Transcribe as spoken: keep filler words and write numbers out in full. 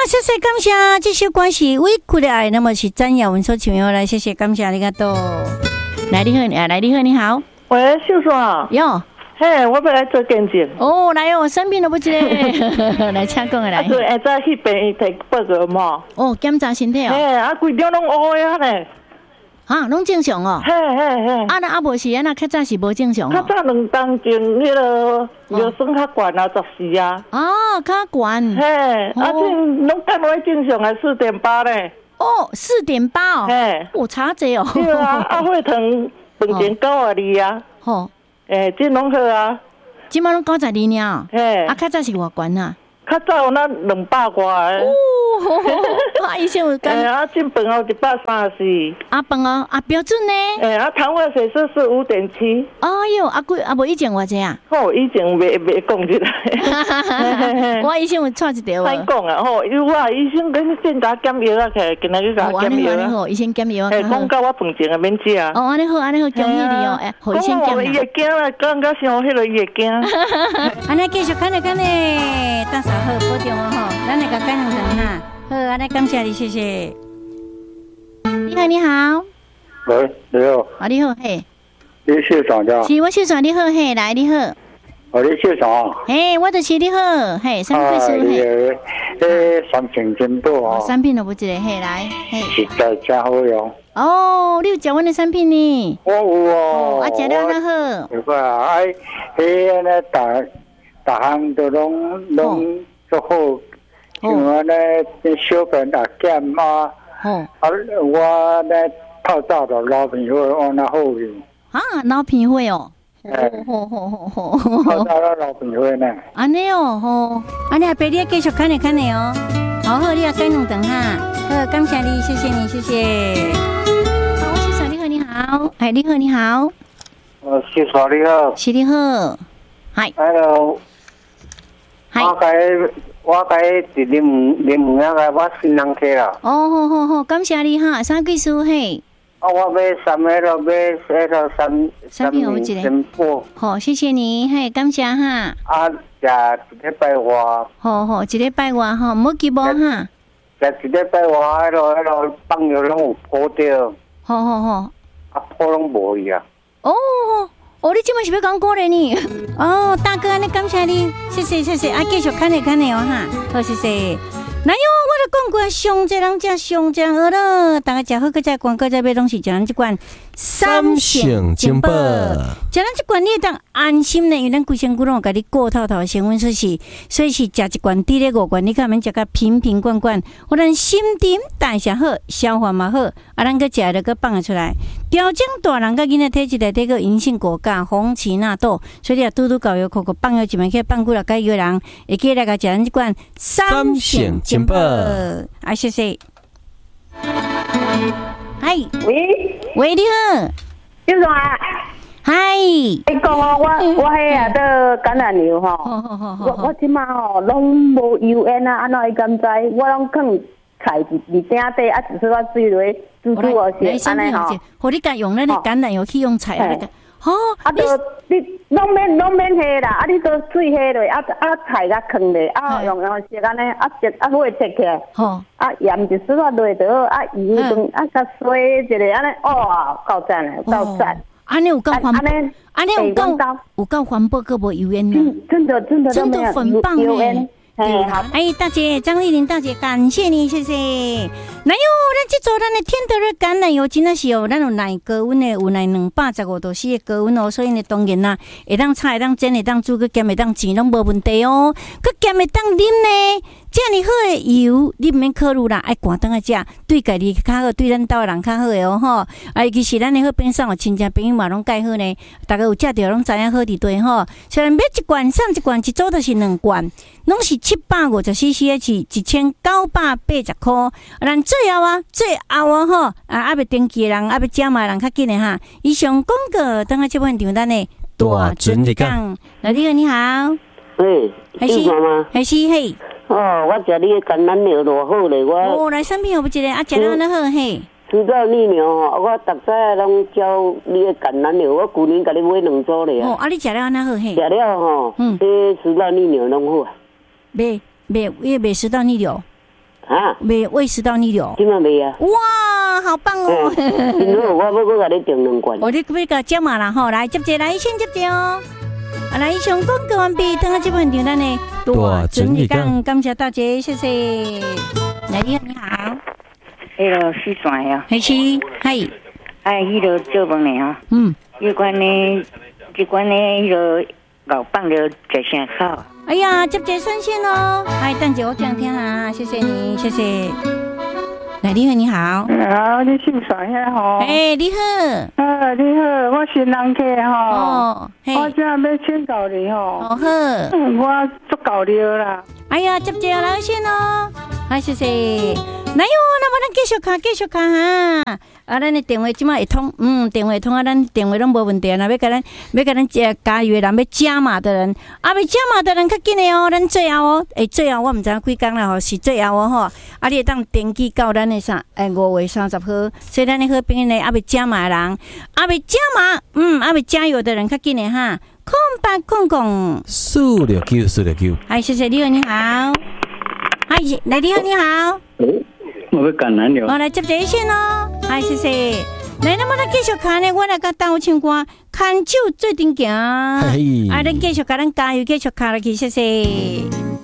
谢谢感谢，这首歌是《委屈的爱》，那么是张雅文所唱的来，谢谢感谢你个多。来你好，啊来你好，你好。 喂，秀爽。 哟。 嘿，我要来做见证。 哦，来哦，生病了不？这个，来请讲的来。 啊，对，下早去病院摕报告嘛。 哦，检查身体哦。 嘿，啊，规张拢乌呀呢。 哈，拢正常哦。 嘿嘿嘿。 啊，那啊无是安那较早是无正常哦。 较早两当前，迄个尿酸较悬啊，十四啊。 哦，较悬。 嘿，啊，这拢降落正常啊，四点八嘞。 哦，四点八哦。 嘿， 我差这哦。 对啊，啊，血糖饭前九啊二啊。 吼。 诶，这拢好啊！ 即摆拢九十二了， 嘿， 啊，较早是偌悬啊？ 较早有那两百外诶。 哦，啊，以前有干。诶，啊，进饭后一百三十四。 啊，饭哦，啊，标准呢？ 诶，啊，糖化血色是五点七。 哎哟，啊贵，啊无以前偌济啊？ 吼，以前袂袂讲起来。 我以前有错一条啊。 歹讲啊，吼，因为我医生跟检查检药啊，起来今仔日甲检药啊。 安尼好，医生检药啊。 诶，讲到我饭前啊免食啊。 哦，安尼好，安尼好，恭喜你哦！诶，好医生检。 讲我伊会惊啦，讲到像迄个伊会惊。 安尼继续看咧看咧，大嫂好，保重哦吼，咱来甲干两顿哈。好，安尼感谢你，谢谢。你好，你好。 喂，你好。 啊，你好，嘿。 你秀爽家？ 是我秀爽，你好，嘿，来，你好。 哦，你秀爽。 嘿，我就是你好，嘿，三位数嘿。诶，三品真多哦。 三品都不一个，嘿，来，嘿。 实在真好用。 哦，你有食阮的产品呢？ 我有哦。 啊，食了哪好？ 有啊，哎，迄安尼，逐逐项都拢拢做好。像安尼，小便也减啊。哦。啊，我呢泡澡的老皮会往那好用。 啊，老皮会哦。 哎。 好好好好好。 泡澡的老皮会呢。 安尼哦，吼，安尼阿伯你继续看咧看咧哦。好好，你也改两顿哈。好，感谢你，谢谢你，谢谢。好，我是你好，你好，哎，你好，你好。 呃，是你好。 是你好。嗨。 Hello。我该我该伫你门你门那个我新人客啦。 哦，好好好，感谢你哈，啥技术嘿？ 啊，我买三个咯，买迄个三三片有一个。 三波。 好，谢谢你，嘿，感谢哈。 啊，食一礼拜外。 好好，一礼拜外哈，唔好急无哈。 食一礼拜外，迄落迄落放药拢有破掉。 好好好。 啊，破拢无去啊。 哦。哦，你今晚是要讲过来呢？哦，大哥，你感谢你，谢谢谢谢，啊，继续看咧看咧哦哈，好谢谢。来哟，我都讲过，上济人食上济好了，大家食好，搁再广告再买东西，食咱这款三省金宝， 食咱这款你会当安心呢，因为咱规身躯拢有甲你过透透的成分，所以所以是食一罐滴咧五罐，你看免食甲瓶瓶罐罐，我咱心情代谢好，消化嘛好，啊，咱搁食了搁放出来，调整大人甲囡仔体质内底个银杏果苷、红荠纳豆，所以你啊拄拄搞药口口放药一枚去放几落个月人，会记来甲食咱这款三省金宝，啊，谢谢。嗨， 喂喂，你好， 秀爽啊。 嗨， 你讲哦，我我迄下得感染药吼，我我即马吼拢无油烟啊，安怎会敢知？我拢放菜伫伫顶底，啊，只是我水落煮煮哦是安尼吼。 互你家用咱的橄榄油去用菜啊，吼， 啊，就你拢免拢免下啦，啊，你做水下落，啊啊菜甲放咧，啊用用食安尼，啊切啊火切起来，吼，啊盐就丝啊落倒，啊油汤啊甲水一个安尼，哦，够赞诶，够赞。 安尼有够环保，安尼有够有够环保，个无油烟呢？ 真的真的真的很棒哎！ 对，好， 哎，大姐张丽玲大姐，感谢你，谢谢。那哟，咱这做咱的天德的橄榄油真的是哦，咱有耐高温的，有耐两百十五度 C 的高温哦，所以呢，当然啦，会当炒，会当煎，会当煮，佮咸会当煎，拢无问题哦。佮咸会当啉呢，这样好的油，你唔免考虑啦，爱寒当个食，对家己较好，对咱岛的人较好的哦吼。啊，尤其是咱的好边上有亲戚朋友嘛，拢介好呢，大家有食着拢知影好伫对吼。虽然买一罐送一罐，一组就是两罐，拢是七百五十 C C， 是一千九百八十块。咱最后啊，最后啊吼，啊还未登记的人，还未加码的人较紧的哈。以上广告，等下这半场咱的大准的讲， 老弟你好， 嘿， 还是吗？还是嘿。 哦，我食你的橄榄油偌好咧，我。 哦，来产品有不一个啊，食了安尼好嘿。 知道你了吼，我逐早拢叫你的橄榄油，我旧年甲你买两组咧。 哦，啊，你食了安尼好嘿。 食了吼，嗯，这知道你了拢好。 袂袂，伊袂知道你了。 啊， 没胃食道逆流， 今晚没啊？ 哇，好棒哦！ 因为我要我给你订两罐。 我你可以个加码了哈，来接接来先接接哦。啊，来上广告完毕，等下这份订单呢，多准你讲，感谢大姐，谢谢。来，你好，你好。 迄个四川呀， 还是嗨， 哎，迄个做饭的哈， 嗯， 一罐呢，一罐呢，迄个老棒的在线烤。 哎呀，接接上线哦，哎，等姐我讲听哈，谢谢你，谢谢。来，你好，你好。 好，你姓啥呀？吼。 哎，你好。 啊，你好，我新人客吼。 哦， 我正要请教你吼。 哦好。 我足够了啦。 哎呀，接接来先哦，好，谢谢。来哟，那么咱继续看，继续看哈。啊，咱的电话即马会通，嗯，电话通啊，咱电话拢无问题啊。要甲咱，要甲咱加加油的人，要加码的人，啊，要加码的人较紧的哦。咱最后哦，诶，最后我毋知影几工啦吼，是最后哦吼。啊，你会当登记到咱的啥？诶，五月三十号，所以咱的好朋友呢，啊，要加码的人，啊，要加码，嗯，啊，要加油的人较紧的哈。空白空空， 四六九四六九。 哎，谢谢你好，你好。嗨，来你好，你好。 我要橄榄油。 我来接这一线哦，嗨，谢谢。来，那么咱继续看呢，我来甲大家唱歌，看手做阵行。哎，咱继续甲咱加油，继续卡落去，谢谢。